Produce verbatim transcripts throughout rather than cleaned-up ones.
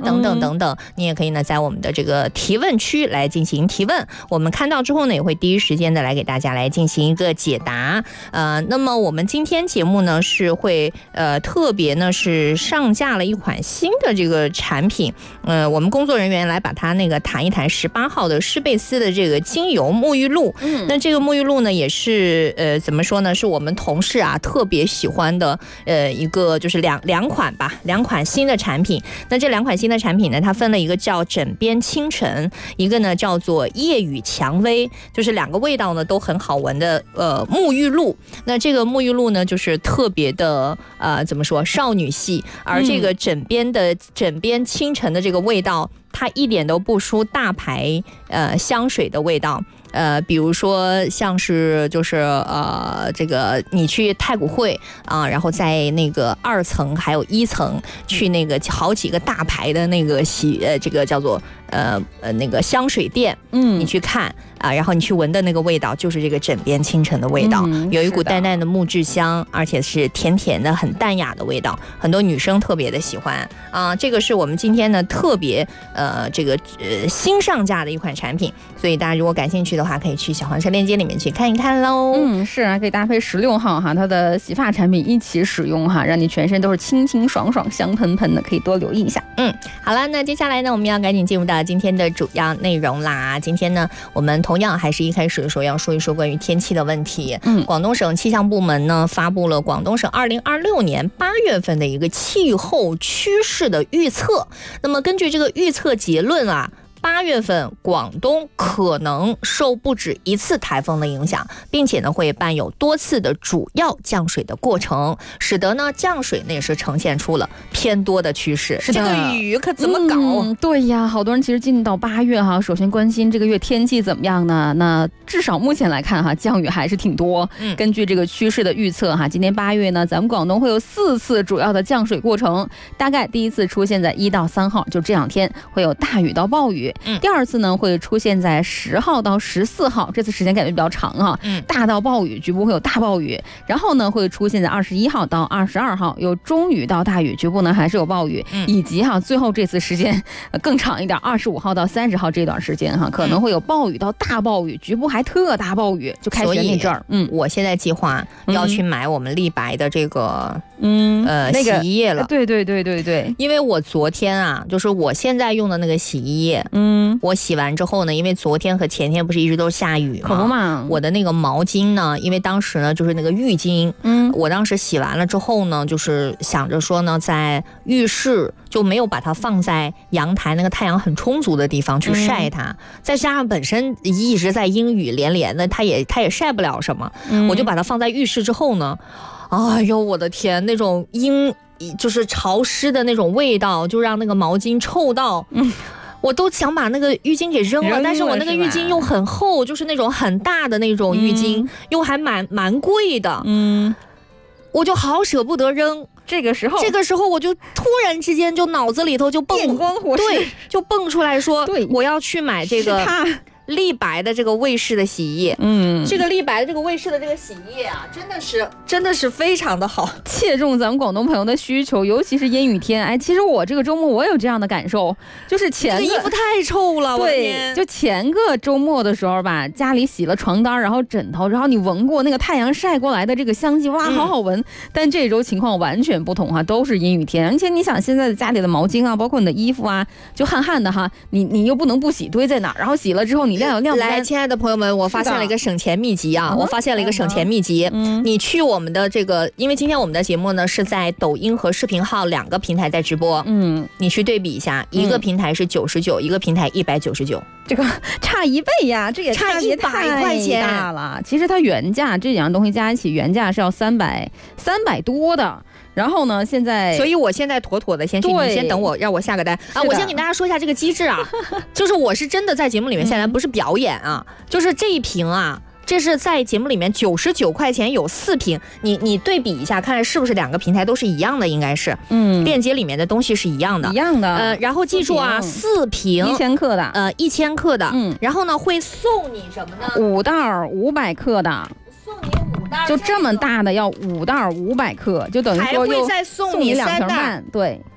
等等等等，你也可以呢在我们的这个提问区来进行提问，我们看到之后呢也会第一时间的来给大家来进行一个解答。呃，那么我们今天节目呢是会呃特别呢是上架了一款新的这个产品，呃，我们工作人员来把它那个谈一谈十八号的施贝斯的这个精油沐浴露。嗯，那这个沐浴露呢也是呃怎么说呢，是我们同事啊特别喜欢的呃一个就是两两款吧，两款新的产品。那这两款新的产品呢，它分了一个叫枕边清晨，一个呢叫做夜雨蔷薇，就是两个味道呢都很好闻的呃沐浴露。那这个沐浴露呢就是特别的呃怎么说少女系，而这个枕边的枕边清晨的这个味道，它一点都不输大牌呃香水的味道。呃，比如说像是就是呃，这个你去太古汇啊、呃，然后在那个二层还有一层去那个好几个大牌的那个洗呃，这个叫做呃呃那个香水店，嗯，你去看啊、呃，然后你去闻的那个味道就是这个枕边清晨的味道，嗯、有一股淡淡的木质香，而且是甜甜的、很淡雅的味道，很多女生特别的喜欢啊、呃。这个是我们今天呢特别呃这个呃新上架的一款产品，所以大家如果感兴趣的话，可以去小黄车链接里面去看一看喽。 嗯，是啊，可以搭配十六号哈，它的洗发产品一起使用哈，让你全身都是清清爽爽、香喷喷的，可以多留意一下。 嗯，好了，那接下来呢，我们要赶紧进入到今天的主要内容啦。今天呢，我们同样还是一开始的时候要说一说关于天气的问题。嗯，广东省气象部门呢发布了广东省二零二六年八月份的一个气候趋势的预测。那么根据这个预测结论啊，八月份广东可能受不止一次台风的影响，并且呢会伴有多次的主要降水的过程，使得呢降水呢也是呈现出了偏多的趋势。 是的， 这个雨可怎么搞？ 嗯、对呀，好多人其实进到八月哈，首先关心这个月天气怎么样呢？那至少目前来看哈，降雨还是挺多。嗯，根据这个趋势的预测哈，今年八月呢，咱们广东会有四次主要的降水过程，大概第一次出现在一到三号，就这两天会有大雨到暴雨。嗯，第二次呢会出现在十号到十四号，这次时间感觉比较长啊，嗯，大到暴雨，局部会有大暴雨。然后呢会出现在二十一号到二十二号，有中雨到大雨，局部呢还是有暴雨，嗯，以及哈最后这次时间更长一点，二十五号到三十号这段时间哈，可能会有暴雨到大暴雨，局部还特大暴雨，就开学那阵儿。 嗯，我现在计划要去买我们立白的这个嗯呃、那个、洗衣液了。 对对对对对， 因为我昨天啊，就是我现在用的那个洗衣液，嗯，我洗完之后呢，因为昨天和前天不是一直都下雨嘛， 可不嘛， 我的那个毛巾呢，因为当时呢就是那个浴巾，嗯，我当时洗完了之后呢，就是想着说呢，在浴室就没有把它放在阳台那个太阳很充足的地方去晒它，嗯、再加上本身一直在阴雨连连的，它也它也晒不了什么，嗯、我就把它放在浴室之后呢，哎呦我的天，那种阴就是潮湿的那种味道，就让那个毛巾臭到。嗯，我都想把那个浴巾给扔了，扔了但是我那个浴巾又很厚，就是那种很大的那种浴巾，嗯、又还蛮蛮贵的，嗯，我就好舍不得扔。 这个时候， 这个时候我就突然之间就脑子里头就蹦， 电光火石， 对，就蹦出来说，对，我要去买这个立白的这个卫士的洗衣液。嗯，这个立白的这个卫士的这个洗衣液啊，真的是真的是非常的好， 切中咱们广东朋友的需求，尤其是阴雨天。哎，其实我这个周末我有这样的感受，就是前个、 这个衣服太臭了， 对，就前个周末的时候吧，家里洗了床单，然后枕头，然后你闻过那个太阳晒过来的这个香气，哇，好好闻。嗯、但这周情况完全不同哈，都是阴雨天，而且你想现在的家里的毛巾啊，包括你的衣服啊，就汗汗的哈，你你又不能不洗，堆在哪儿，然后洗了之后你晾有晾不干。 来，亲爱的朋友们，我发现了一个省钱秘籍啊！我发现了一个省钱秘籍。嗯，你去我们的这个，因为今天我们的节目呢是在抖音和视频号两个平台在直播。嗯，你去对比一下，一个平台是九十九，一个平台一百九十九， 这个差一倍呀！这也差一百块钱大了。其实它原价这两样东西加一起原价是要三百三百多的。然后呢，现在， 所以我现在妥妥的先去，你先等我，让我下个单啊！我先给大家说一下这个机制啊，就是我是真的在节目里面下单，不是表演啊，嗯、就是这一瓶啊。这是在节目里面九十九块钱有四瓶，你你对比一下，看是不是两个平台都是一样的？应该是，嗯，链接里面的东西是一样的， 一样的。 呃，然后记住啊，四瓶一千克的， 呃，一千克的，嗯，然后呢会送你什么呢？ 五袋五百克的。 送你五袋， 就这么大的要五袋五百克，就等于说又还会再送你两瓶半，对。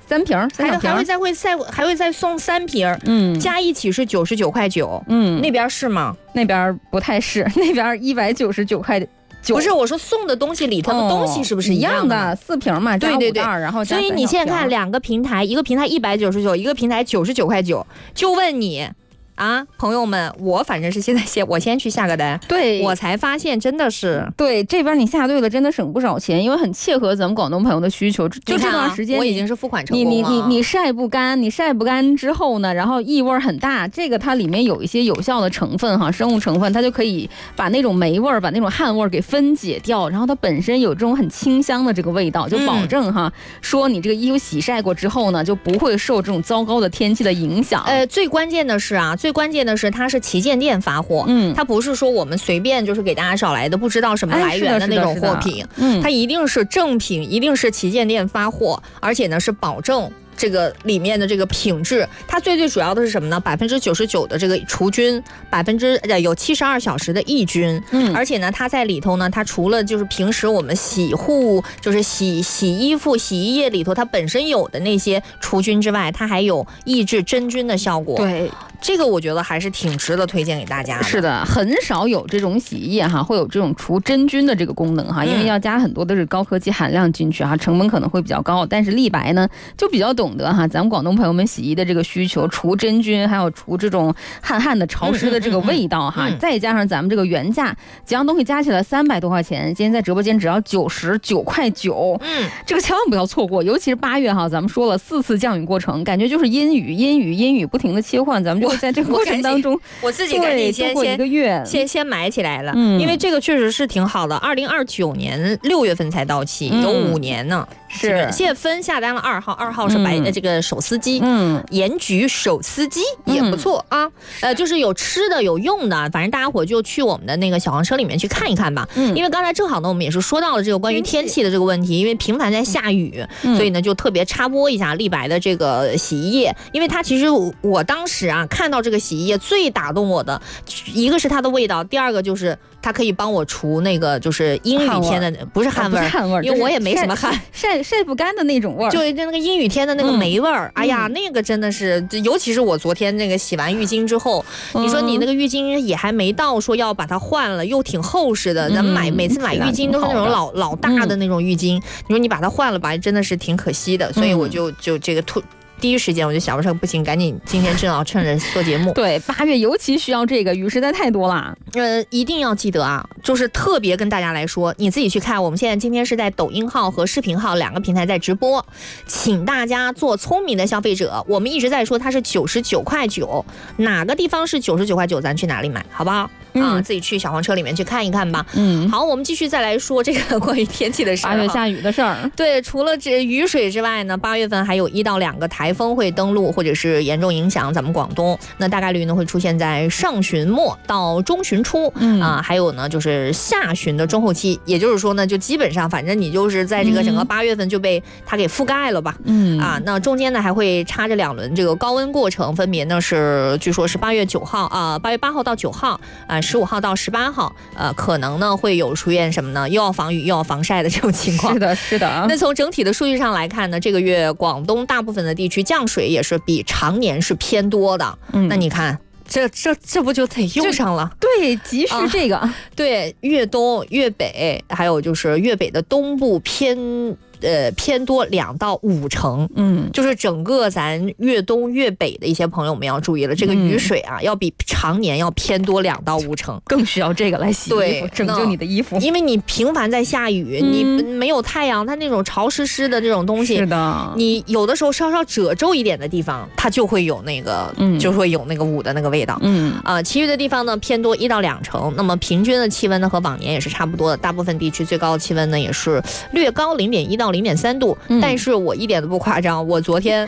三瓶，三还小瓶还会再会再还会再送三瓶，嗯，加一起是九十九块九，嗯，那边是吗？ 那边不太是，那边一百九十九块。 不是我说送的东西里头的东西是不是一样的？ 哦、一样的四瓶嘛， 对对对， 然后所以你现在看两个平台，一个平台一百九十九，一个平台九十九块九，就问你。啊，朋友们，我反正是现在先我先去下个单， 对我才发现真的是对这边你下对了，真的省不少钱，因为很切合咱们广东朋友的需求。就这段时间、 啊、我已经是付款成功了。 你你你你晒不干，你晒不干之后呢，然后异味很大，这个它里面有一些有效的成分哈，生物成分，它就可以把那种霉味儿、把那种汗味儿给分解掉，然后它本身有这种很清香的这个味道，就保证哈，嗯、说你这个衣服洗晒过之后呢，就不会受这种糟糕的天气的影响。 呃，最关键的是啊，最关键的是它是旗舰店发货，嗯，它不是说我们随便就是给大家找来的不知道什么来源的那种货品，嗯，它一定是正品，一定是旗舰店发货，而且呢是保证这个里面的这个品质。它最最主要的是什么呢？百分之九十九的这个除菌，百分之呃有七十二小时的抑菌，嗯，而且呢它在里头呢，它除了就是平时我们洗护就是洗洗衣服、洗衣液里头它本身有的那些除菌之外，它还有抑制真菌的效果。 对。 这个我觉得还是挺值得推荐给大家的。 是的，很少有这种洗衣液哈，会有这种除真菌的这个功能哈，因为要加很多的是高科技含量进去哈，成本可能会比较高。但是立白呢就比较懂得哈，咱们广东朋友们洗衣的这个需求，除真菌，还有除这种汗汗的潮湿的这个味道哈，嗯嗯嗯嗯、再加上咱们这个原价几样东西加起来三百多块钱，今天在直播间只要九十九块九，嗯，这个千万不要错过，尤其是八月哈，咱们说了四次降雨过程，感觉就是阴雨阴雨阴雨不停的切换，咱们就。在这个过程当中， 我, 我自己赶紧先先一个月先先买起来了，嗯，因为这个确实是挺好的。二零二九年六月份才到期，嗯、有五年呢。 是， 谢芬下单了二号，二号是白、嗯、这个手撕鸡，嗯，盐焗手撕鸡也不错、嗯、啊。呃，就是有吃的有用的，反正大家伙就去我们的那个小黄车里面去看一看吧。嗯，因为刚才正好呢，我们也是说到了这个关于天气的这个问题，因为频繁在下雨，嗯、所以呢就特别插播一下立白的这个洗衣液，因为它其实我当时啊看到这个洗衣液最打动我的，一个是它的味道，第二个就是它可以帮我除那个就是阴雨天的，不是汗味儿， 汗味儿， 因为我也没什么汗， 晒晒不干的那种味儿， 就那个阴雨天的那个霉味儿、嗯。哎呀，那个真的是，尤其是我昨天那个洗完浴巾之后，嗯、你说你那个浴巾也还没到说要把它换了，又挺厚实的，咱们买、嗯、每次买浴巾都是那种老老大的那种浴巾，嗯、你说你把它换了吧，真的是挺可惜的，所以我就就这个突。第一时间我就想不上不行，赶紧今天正好趁着做节目。 对，八月尤其需要这个，雨实在太多了。 呃，一定要记得啊，就是特别跟大家来说，你自己去看，我们现在今天是在抖音号和视频号两个平台在直播，请大家做聪明的消费者。我们一直在说它是九十九块九，哪个地方是九十九块九，咱去哪里买，好不好？嗯、啊，自己去小黄车里面去看一看吧。嗯，好，我们继续再来说这个关于天气的事儿。 八月下雨的事儿。 对，除了这雨水之外呢，八月份还有一到两个台风会登陆或者是严重影响咱们广东，那大概率呢会出现在上旬末到中旬初，嗯啊，还有呢就是下旬的中后期，也就是说呢，就基本上反正你就是在这个整个八月份就被它给覆盖了吧，嗯啊，那中间呢还会插着两轮这个高温过程，分别呢是据说是八月九号啊，八月八号到九号啊，十五号到十八号，呃，可能呢会有出现什么呢？又要防雨又要防晒的这种情况。 是的，是的。 那从整体的数据上来看呢，这个月广东大部分的地区降水也是比常年是偏多的。嗯，那你看。这这这不就得用上了？ 对，急需这个。啊、 对，粤东、粤北，还有就是粤北的东部偏呃偏多两到五成。嗯，就是整个咱粤东、粤北的一些朋友们要注意了，这个雨水啊，嗯、要比常年要偏多两到五成， 更需要这个来洗衣服，拯救你的衣服。 因为你频繁在下雨，嗯、你没有太阳，它那种潮湿湿的这种东西， 是的， 你有的时候稍稍褶皱一点的地方，它就会有那个，嗯、就会有那个雾的那个味道。嗯啊、呃，其余的地方呢偏多一到两成，那么平均的气温呢和往年也是差不多的，大部分地区最高的气温呢也是略高零点一到零点三度，嗯、但是我一点都不夸张，我昨天。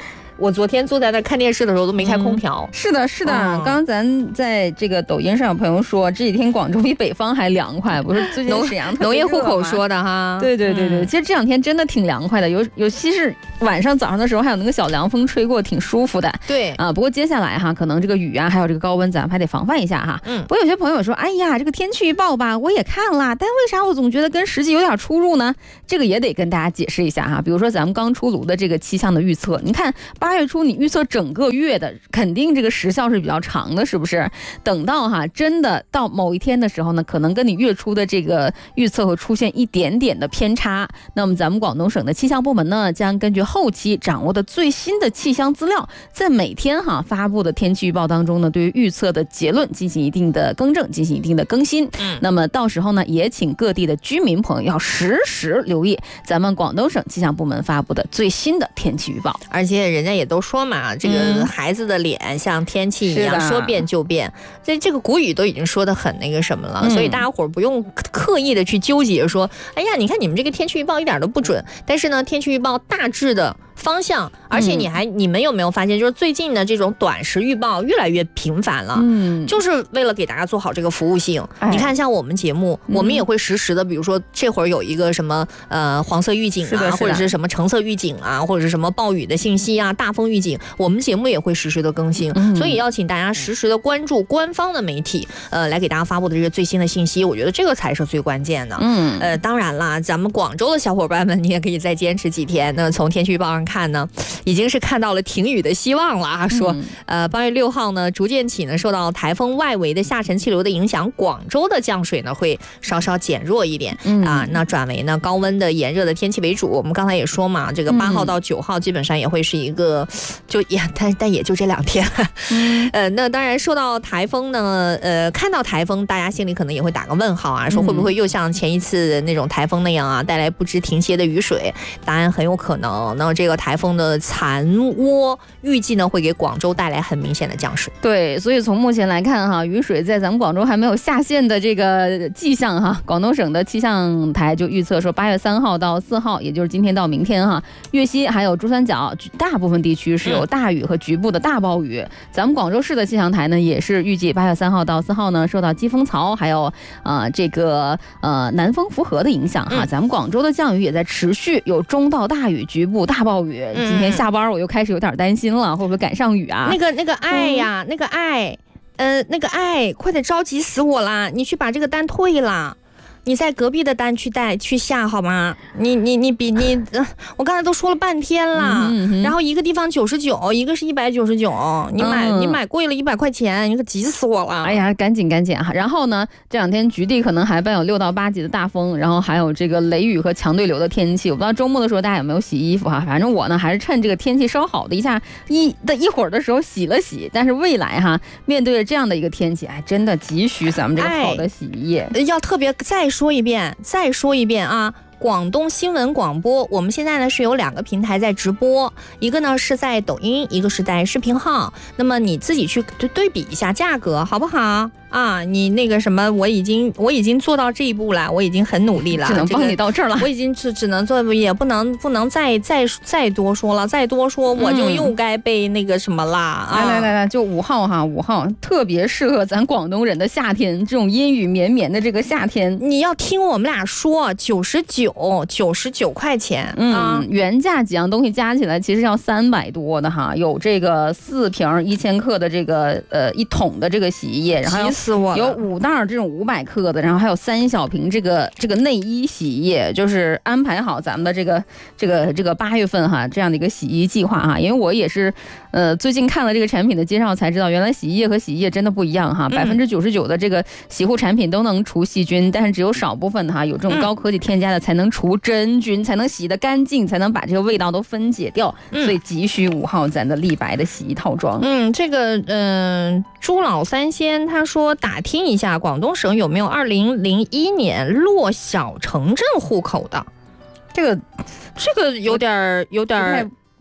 我昨天坐在那看电视的时候都没开空调。 嗯、是的，是的。哦、刚刚咱在这个抖音上有朋友说，这几天广州比北方还凉快，不是最近沈阳农业户口说的哈。 对对对对，嗯、其实这两天真的挺凉快的，尤尤其是晚上早上的时候，还有那个小凉风吹过，挺舒服的。 对啊、呃，不过接下来哈，可能这个雨啊，还有这个高温，咱们还得防范一下哈。嗯。不过有些朋友说，哎呀，这个天气预报吧，我也看了，但为啥我总觉得跟实际有点出入呢？这个也得跟大家解释一下哈。比如说咱们刚出炉的这个气象的预测，你看八月初你预测整个月的，肯定这个时效是比较长的，是不是？等到哈真的到某一天的时候呢，可能跟你月初的这个预测会出现一点点的偏差。那么咱们广东省的气象部门呢，将根据后期掌握的最新的气象资料，在每天哈发布的天气预报当中呢，对于预测的结论进行一定的更正，进行一定的更新。嗯，那么到时候呢，也请各地的居民朋友要时时留意咱们广东省气象部门发布的最新的天气预报。 而且人家也都说嘛，这个孩子的脸像天气一样，说变就变。这这个古语都已经说得很那个什么了，嗯、所以大家伙儿不用刻意的去纠结说，哎呀，你看你们这个天气预报一点都不准。但是呢，天气预报大致的方向，而且你还、嗯、你们有没有发现，就是最近的这种短时预报越来越频繁了，嗯，就是为了给大家做好这个服务性。哎、你看，像我们节目，我们也会实时的，比如说这会儿有一个什么呃黄色预警啊，或者是什么橙色预警啊，或者是什么暴雨的信息啊、大风预警，我们节目也会实时的更新。嗯、所以要请大家实时的关注官方的媒体，呃，来给大家发布的这个最新的信息。我觉得这个才是最关键的。嗯，呃，当然啦，咱们广州的小伙伴们，你也可以再坚持几天。那从天气预报上看呢，已经是看到了停雨的希望了啊。说，呃，八月六号呢，逐渐起呢，受到台风外围的下沉气流的影响，广州的降水呢会稍稍减弱一点、嗯、啊。那转为呢高温的炎热的天气为主。我们刚才也说嘛，这个八号到九号基本上也会是一个，就也但但也就这两天。呃，那当然受到台风呢，呃，看到台风，大家心里可能也会打个问号啊，说会不会又像前一次那种台风那样啊，带来不知停歇的雨水？答案很有可能。那这个台风的残涡预计呢会给广州带来很明显的降水。 对，所以从目前来看哈，雨水在咱们广州还没有下线的这个迹象哈。广东省的气象台就预测说，八月三号到四号，也就是今天到明天哈，粤西还有珠三角大部分地区是有大雨和局部的大暴雨。嗯、咱们广州市的气象台呢也是预计八月三号到四号呢，受到季风槽还有呃这个呃南风符合的影响哈，嗯、咱们广州的降雨也在持续，有中到大雨、局部大暴雨。嗯、今天下班我又开始有点担心了，会不会赶上雨啊？ 那个那个爱呀，嗯、那个爱，呃，那个爱，快点着急死我啦！你去把这个单退了。你在隔壁的单去带去下好吗？你你你比你、呃，我刚才都说了半天了，嗯嗯、然后一个地方九十九，一个是一百九十九，你买、嗯、你买贵了一百块钱，你可急死我了！ 哎呀，赶紧赶紧啊！然后呢，这两天局地可能还伴有六到八级的大风，然后还有这个雷雨和强对流的天气。我不知道周末的时候大家有没有洗衣服哈？反正我呢还是趁这个天气稍好的一下一的一会儿的时候洗了洗。但是未来哈，面对着这样的一个天气，哎，真的急需咱们这个好的洗衣液， 哎、要特别再说一遍，再说一遍啊！广东新闻广播，我们现在呢是有两个平台在直播，一个呢是在抖音，一个是在视频号。那么你自己去对对比一下价格，好不好？啊，你那个什么，我已经我已经做到这一步了，我已经很努力了， 只能帮你到这儿了。 这个、我已经只只能做，也不能不能再再再多说了，再多说我就又该被那个什么啦。 嗯、啊，来来来，就五号哈，五号特别适合咱广东人的夏天，这种阴雨绵绵的这个夏天， 你要听我们俩说，九十九九十九块钱， 嗯， 啊、 原价几样东西加起来其实要三百多的哈，有这个四瓶一千克的这个呃一桶的这个洗衣液，然后有五袋这种五百克的，然后还有三小瓶这个这个内衣洗衣液，就是安排好咱们的这个这个这个八月份哈这样的一个洗衣计划哈。因为我也是呃最近看了这个产品的介绍才知道，原来洗衣液和洗衣液真的不一样哈。百分之九十九的这个洗护产品都能除细菌，但是只有少部分的哈有这种高科技添加的才能除真菌，才能洗得干净，才能把这个味道都分解掉。所以急需五号咱的立白的洗衣套装。 嗯，这个嗯、呃，朱老三仙他说打听听一下广东省有没有二零零一年落小城镇户口的？ 这个这个有点有点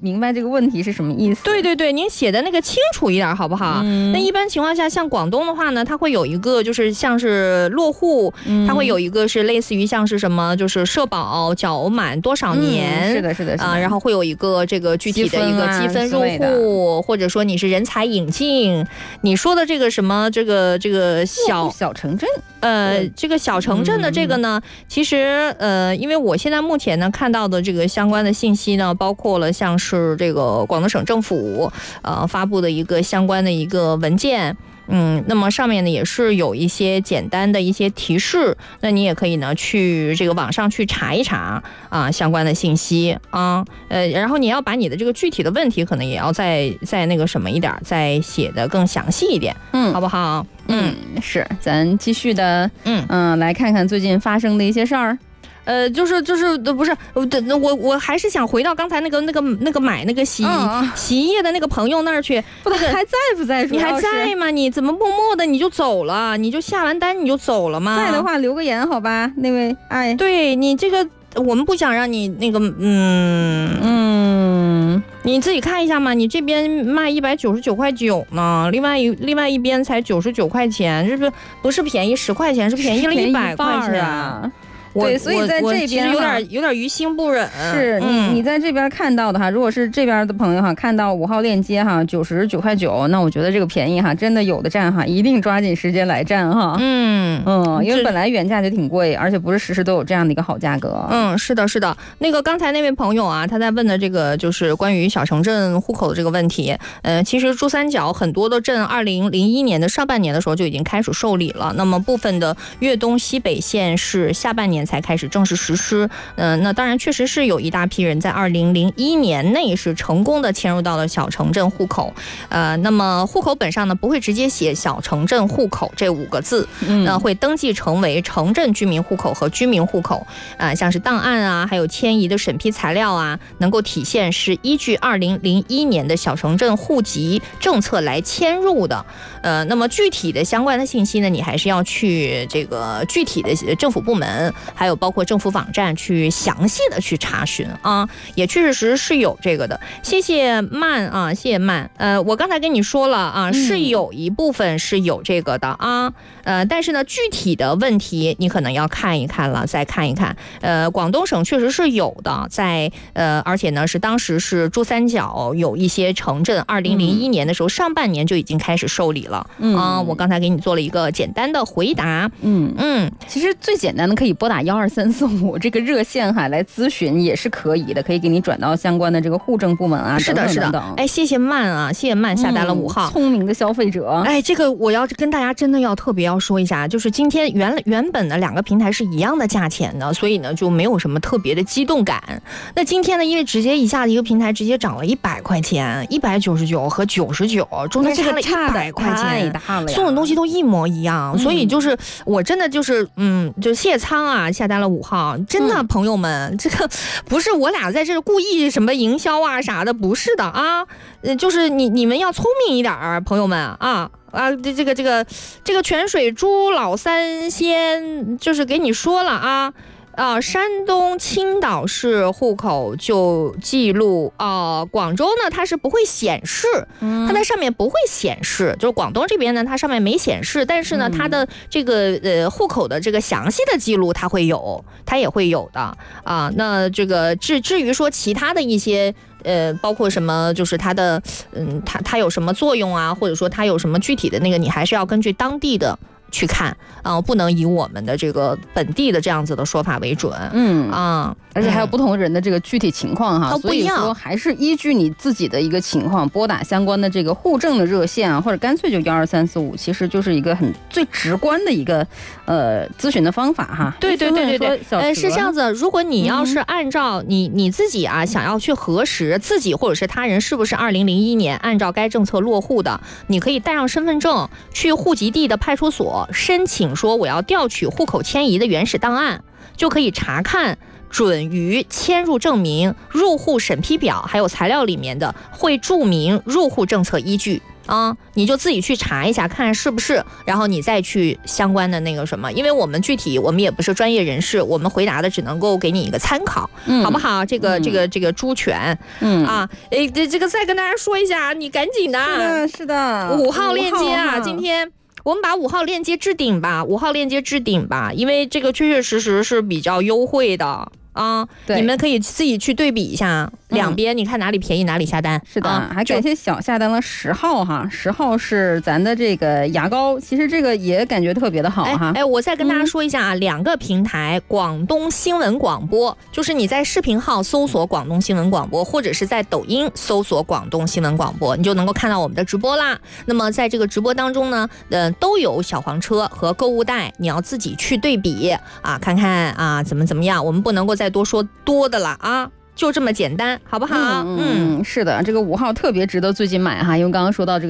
明白这个问题是什么意思。 对对对，您写的那个清楚一点好不好？嗯、那一般情况下，像广东的话呢，它会有一个就是像是落户，嗯、它会有一个是类似于像是什么，就是社保缴满多少年， 嗯、是的，是的，是的啊、呃，然后会有一个这个具体的一个积分入户，啊、或者说你是人才引进，你说的这个什么这个这个小小城镇， 呃，这个小城镇的这个呢，嗯、其实呃，因为我现在目前呢看到的这个相关的信息呢，包括了像是这个广东省政府呃发布的一个相关的一个文件。嗯，那么上面呢也是有一些简单的一些提示，那你也可以呢去这个网上去查一查啊相关的信息啊，呃，然后你要把你的这个具体的问题可能也要再再那个什么一点，再写的更详细一点，嗯，好不好？ 嗯，是，咱继续的，嗯嗯、呃，来看看最近发生的一些事儿。 呃，就是就是不是我我我还是想回到刚才那个那个那个买那个洗、嗯、洗衣液的那个朋友那儿去， 不，那个还在不在？ 你还在吗？你怎么默默的你就走了？你就下完单你就走了吗？ 在的话留个言好吧，那位哎， 对你这个我们不想让你那个嗯嗯，你自己看一下嘛，你这边卖一百九十九块九呢，另外一另外一边才九十九块钱，这不不是便宜十块钱，是便宜了一百块钱啊。对，所以在这边有点有点于心不忍。 是你、嗯、你在这边看到的哈，如果是这边的朋友哈，看到五号链接哈，九十九块九，那我觉得这个便宜哈，真的有的占哈，一定抓紧时间来占哈。嗯嗯，因为本来原价就挺贵，而且不是时时都有这样的一个好价格。 嗯，是的，是的。那个刚才那位朋友啊，他在问的这个就是关于小城镇户口的这个问题。呃，其实珠三角很多的镇，二零零一年的上半年的时候就已经开始受理了。那么部分的粤东西北县是下半年才开始正式实施。嗯、呃，那当然确实是有一大批人在二零零一年内是成功的迁入到了小城镇户口。呃，那么户口本上呢不会直接写小城镇户口这五个字，嗯，那会登记成为城镇居民户口和居民户口。啊、呃，像是档案啊，还有迁移的审批材料啊，能够体现是依据二零零一年的小城镇户籍政策来迁入的。呃，那么具体的相关的信息呢，你还是要去这个具体的政府部门，还有包括政府网站去详细的去查询啊，也确确实实是有这个的。谢谢曼啊，谢谢曼。呃，我刚才跟你说了啊，嗯、是有一部分是有这个的啊，呃，但是呢，具体的问题你可能要看一看了，再看一看。呃，广东省确实是有的，在呃，而且呢是当时是珠三角有一些城镇，二零零一年的时候、嗯、上半年就已经开始受理了。嗯啊，我刚才给你做了一个简单的回答。嗯嗯，其实最简单的可以拨打幺二三四五这个热线哈来咨询也是可以的，可以给你转到相关的这个户政部门啊。 是的，是的。哎，谢谢曼啊，谢谢曼下单了五号、 嗯，聪明的消费者。 哎，这个我要跟大家真的要特别要说一下，就是今天原原本的两个平台是一样的价钱的，所以呢就没有什么特别的激动感。那今天呢，因为直接一下子一个平台直接涨了一百块钱，一百九十九和九十九中间差了一百块钱。 太大了呀， 送的东西都一模一样、嗯、所以就是我真的就是嗯，就谢仓啊，下单了五号，真的、嗯、朋友们，这个不是我俩在这故意什么营销啊啥的，不是的啊，呃，就是你你们要聪明一点儿，朋友们啊啊，这这个这个这个泉水猪老三鲜就是给你说了啊。啊，山东青岛市户口就记录啊、呃，广州呢它是不会显示，它在上面不会显示，就是广东这边呢它上面没显示，但是呢它的这个呃户口的这个详细的记录它会有，它也会有的啊。那这个至至于说其他的一些。呃，包括什么，就是它的，嗯，它它有什么作用啊，或者说它有什么具体的那个，你还是要根据当地的去看啊、呃，不能以我们的这个本地的这样子的说法为准。嗯啊， 而且还有不同人的这个具体情况哈， 它不一样， 所以说还是依据你自己的一个情况拨打相关的这个户政的热线啊，或者干脆就幺二三四五，其实就是一个很最直观的一个呃咨询的方法哈。 对对对对对，呃是这样子，如果你要是按照你、嗯、你自己啊想要去核实自己或者是他人是不是二零零一年按照该政策落户的，你可以带上身份证去户籍地的派出所申请说我要调取户口迁移的原始档案，就可以查看准于签入证明、入户审批表还有材料里面的会注明入户政策依据。啊，你就自己去查一下，看是不是，然后你再去相关的那个什么，因为我们具体我们也不是专业人士，我们回答的只能够给你一个参考，嗯、好不好？这个、嗯、这个这个猪犬，嗯啊，哎，这这个再跟大家说一下，你赶紧的， 是的，是的， 五号链接啊，今天。我们把五号链接置顶吧，五号链接置顶吧，因为这个确确实实是比较优惠的啊，你们可以自己去对比一下。两边你看哪里便宜哪里下单。 是的、啊、还感谢小下单了十号哈，十号是咱的这个牙膏，其实这个也感觉特别的好哈。 哎, 哎我再跟大家说一下啊、嗯、两个平台，广东新闻广播，就是你在视频号搜索广东新闻广播，或者是在抖音搜索广东新闻广播，你就能够看到我们的直播啦。那么在这个直播当中呢呃都有小黄车和购物袋，你要自己去对比啊，看看啊怎么怎么样，我们不能够再多说多的了啊，就这么简单，好不好？ 嗯，嗯是的，这个五号特别值得最近买哈，因为刚刚说到这个